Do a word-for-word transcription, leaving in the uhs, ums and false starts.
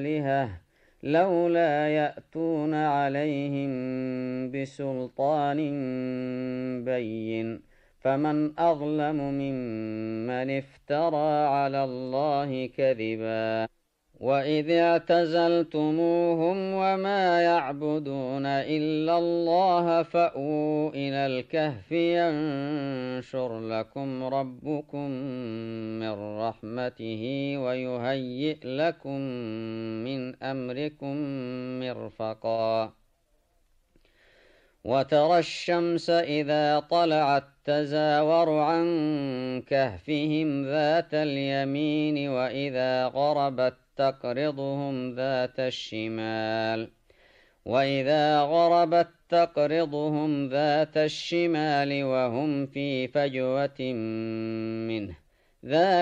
لولا يأتون عليهم بسلطان بين فمن أظلم ممن افترى على الله كذبا وإذ اعتزلتموهم وما يعبدون إلا الله فأووا إلى الكهف ينشر لكم ربكم من رحمته ويهيئ لكم من أمركم مرفقا وترى الشمس إذا طلعت تزاور عن كهفهم ذات اليمين وإذا غربت تقرضهم ذات الشمال وإذا غربت تقرضهم ذات الشمال وهم في فجوة منه ذلك